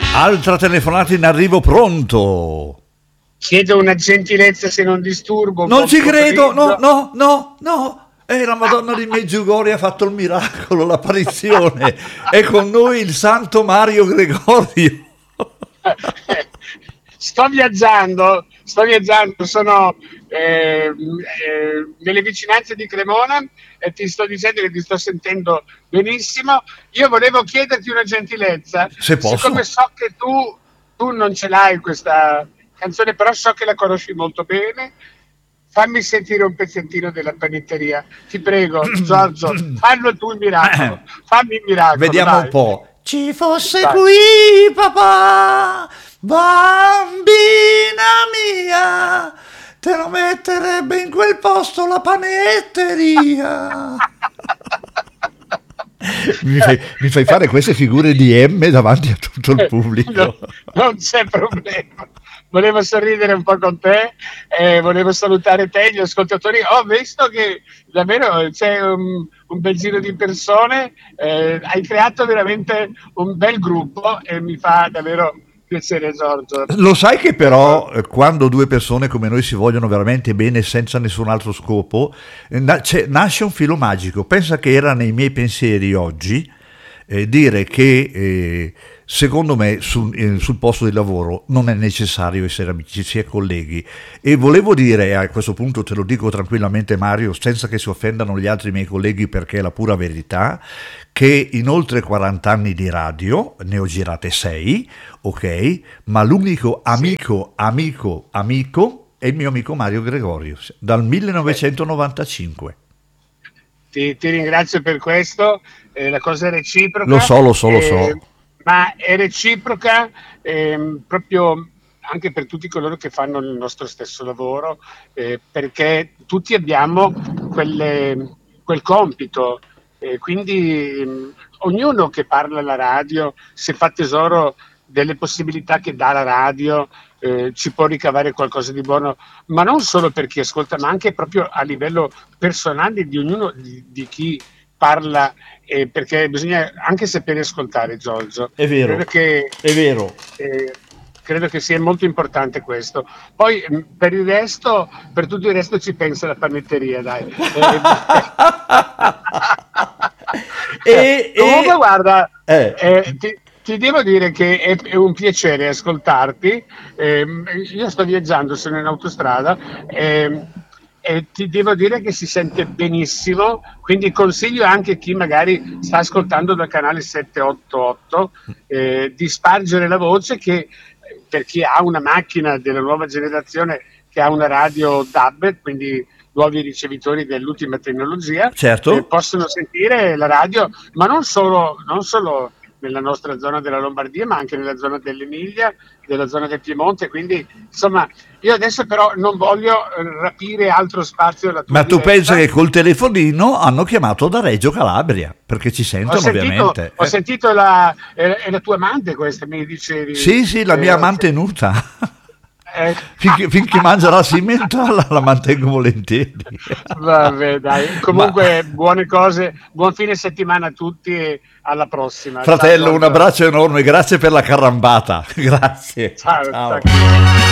Altra telefonata in arrivo, pronto? Chiedo una gentilezza se non disturbo. Non ci credo, no. La Madonna di Medjugorje ha fatto il miracolo, l'apparizione. È con noi il santo Mario Gregorio. Sto viaggiando, sono nelle vicinanze di Cremona e ti sto dicendo che ti sto sentendo benissimo. Io volevo chiederti una gentilezza, se posso. Siccome so che tu non ce l'hai questa canzone, però so che la conosci molto bene, fammi sentire un pezzettino della panetteria, ti prego, Giorgio, fallo tu il miracolo, fammi il miracolo. Vediamo dai. un po'. Ci fosse Dai. qui papà, bambina mia, te lo metterebbe in quel posto la panetteria. Mi fai fare queste figure di M davanti a tutto il pubblico. No, non c'è problema. Volevo sorridere un po' con te, volevo salutare te e gli ascoltatori. Ho visto che davvero c'è un bel giro di persone, hai creato veramente un bel gruppo e mi fa davvero piacere, Giorgio. Lo sai che però quando due persone come noi si vogliono veramente bene senza nessun altro scopo, nasce un filo magico. Pensa che era nei miei pensieri oggi dire che secondo me sul posto di lavoro non è necessario essere amici, si è colleghi, e volevo dire, a questo punto te lo dico tranquillamente Mario, senza che si offendano gli altri miei colleghi perché è la pura verità, che in oltre 40 anni di radio, ne ho girate 6, ok, ma l'unico amico è il mio amico Mario Gregorio, dal 1995. Ti ringrazio per questo, la cosa è reciproca. Lo so. Ma è reciproca proprio anche per tutti coloro che fanno il nostro stesso lavoro, perché tutti abbiamo quel compito, quindi ognuno che parla alla radio, se fa tesoro delle possibilità che dà la radio, ci può ricavare qualcosa di buono, ma non solo per chi ascolta, ma anche proprio a livello personale di ognuno, di chi parla, perché bisogna anche sapere ascoltare, Giorgio. È vero, è vero. Credo che sia molto importante questo. Poi per tutto il resto ci pensa la panetteria, dai. Comunque guarda, ti devo dire che è un piacere ascoltarti. Io sto viaggiando, sono in autostrada e ti devo dire che si sente benissimo, quindi consiglio anche a chi magari sta ascoltando dal canale 788 di spargere la voce, che per chi ha una macchina della nuova generazione che ha una radio DAB, quindi nuovi ricevitori dell'ultima tecnologia, certo, possono sentire la radio, ma non solo nella nostra zona della Lombardia, ma anche nella zona dell'Emilia, della zona del Piemonte. Quindi insomma, io adesso però non voglio rapire altro spazio della tua Ma tu diretta. pensa che col telefonino hanno chiamato da Reggio Calabria, perché ci sentono ovviamente. Ho sentito è la tua amante questa, mi dicevi. Sì, la mia mantenuta. Finché mangia la simenta la mantengo volentieri. Vabbè, dai. Comunque buone cose, buon fine settimana a tutti e alla prossima. Fratello, ciao, un abbraccio enorme, grazie per la carambata. Grazie. Ciao.